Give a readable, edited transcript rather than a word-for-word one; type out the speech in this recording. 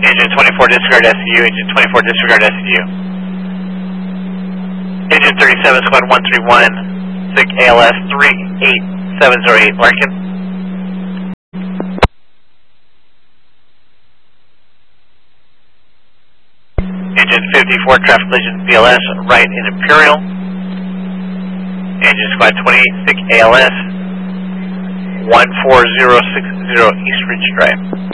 Engine 24 disregard SCU, engine 24 disregard SCU. Engine 37 squad 131, SIG ALS 38708, Larkin. Engine 54 traffic collision BLS right in Imperial. Engine squad 28 SIG ALS 14060 East Ridge Drive.